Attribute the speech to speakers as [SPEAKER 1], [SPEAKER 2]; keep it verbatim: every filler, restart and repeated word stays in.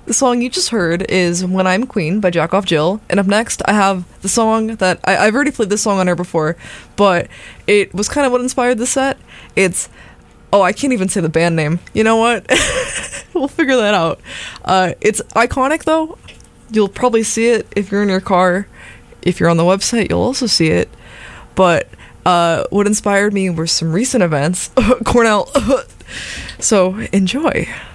[SPEAKER 1] The song you just heard is When I'm Queen by Jack Off Jill. And up next, I have the song that I, I've already played this song on air before, but it was kind of what inspired the set. It's, oh, I can't even say the band name. You know what? We'll figure that out. Uh, it's iconic, though. You'll probably see it if you're in your car. If you're on the website, you'll also see it. But uh, what inspired me were some recent events. Cornell. So, enjoy.